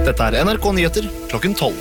Dette NRK Nyheter klokken 12.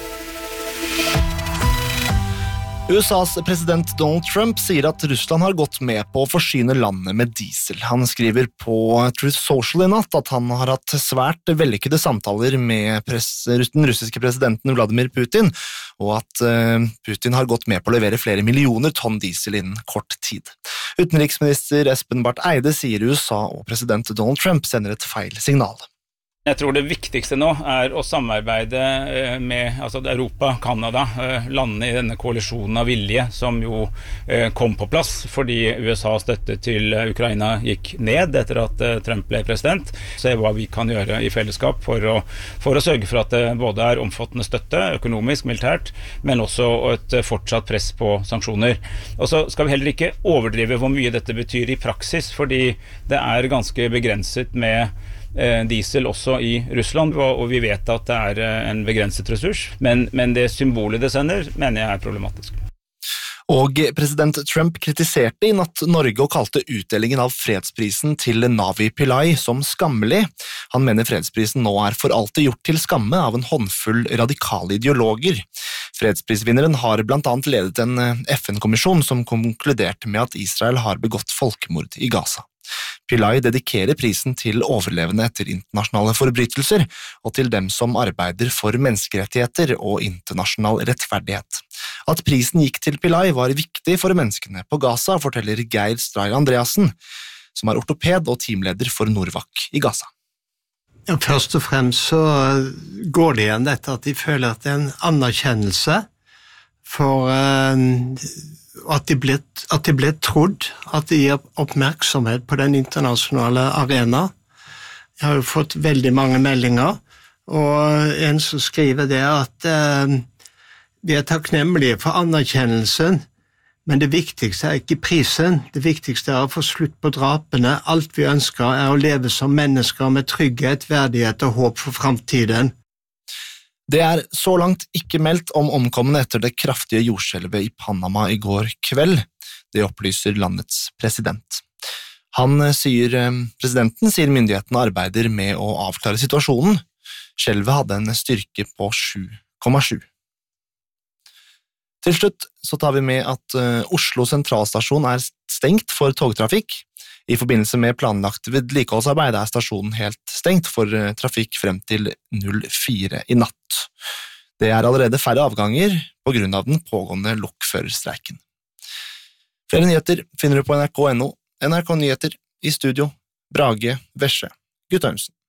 USAs president Donald Trump sier at Russland har gått med på å forsyne landet med diesel. Han skriver på Truth Social i natt at han har hatt svært vellykkede samtaler med den russiske presidenten Vladimir Putin, og at Putin har gått med på å levere flere millioner tonn diesel innen kort tid. Utenriksminister Espen Barth Eide sier USA og president Donald Trump sender et feil signal. Jeg tror det viktigste nå å samarbeide med Europa, Kanada, landene i denne koalisjonen av vilje som jo kom på plass fordi USAs støtte til Ukraina gikk ned etter at Trump ble president. Se hva vi kan gjøre i fellesskap for å sørge for at det både er omfattende støtte, økonomisk, militært, men også et fortsatt press på sanksjoner. Og så skal vi heller ikke overdrive hvor mye dette betyr i praksis, fordi det er ganske begrenset med diesel også i Russland, og vi vet at det er en begrenset ressurs, men det symbolet det sender, mener jeg er problematisk. Og president Trump kritiserte i natt Norge og kalte utdelingen av fredsprisen til Navi Pillai som skammelig. Han mener fredsprisen nå er for alltid gjort til skamme av en håndfull radikale ideologer. Fredsprisvinneren har blant annet ledet en FN-kommisjon som konkluderte med at Israel har begått folkemord i Gaza. Pillai dedikerer prisen til overlevende etter internasjonale forbrytelser og til dem som arbeider for menneskerettigheter og internasjonal rettferdighet. At prisen gikk til Pillai var viktig for menneskene på Gaza, forteller Geir Strail Andreassen, som er ortoped og teamleder for Norvak i Gaza. Ja, først og fremst så går det igjen dette at de føler at det er en anerkjennelse for at de ble trodd, at de gir oppmerksomhet på den internasjonale arena. Jeg har jo fått veldig mange meldinger, og en som skriver det at de er takknemlige for anerkjennelsen, men det viktigste er ikke prisen. Det viktigste er å få slutt på drapene. Alt vi ønsker er å leve som mennesker med trygghet, verdighet og håp for fremtiden. Det er så langt ikke meldt om omkomne etter det kraftige jordskjelvet i Panama i går kveld. Det opplyser landets president. Presidenten sier myndighetene arbeider med å avklare situasjonen. Skjelvet hadde en styrke på 7,7. Til slutt så tar vi med at Oslo sentralstasjon er stengt for togtrafikk. I forbindelse med planlagt vedlikeholdsarbeid er stasjonen helt stengt for trafikk frem til 04 i natt. Det er allerede færre avganger på grunn av den pågående lokførerstreiken. Flere nyheter finner du på NRK.no. NRK Nyheter i studio, Brage Vesje, Guttormsen.